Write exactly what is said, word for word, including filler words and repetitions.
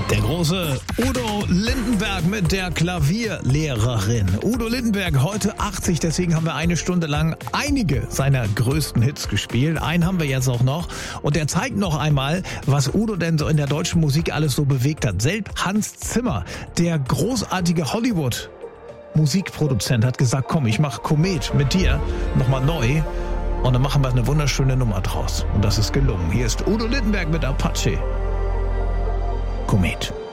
Der große Udo Lindenberg mit der Klavierlehrerin. Udo Lindenberg, heute achtzig, deswegen haben wir eine Stunde lang einige seiner größten Hits gespielt. Einen haben wir jetzt auch noch. Und der zeigt noch einmal, was Udo denn so in der deutschen Musik alles so bewegt hat. Selbst Hans Zimmer, der großartige Hollywood-Musikproduzent, hat gesagt, komm, ich mache Komet mit dir nochmal neu. Und dann machen wir eine wunderschöne Nummer draus. Und das ist gelungen. Hier ist Udo Lindenberg mit Apache. Komet.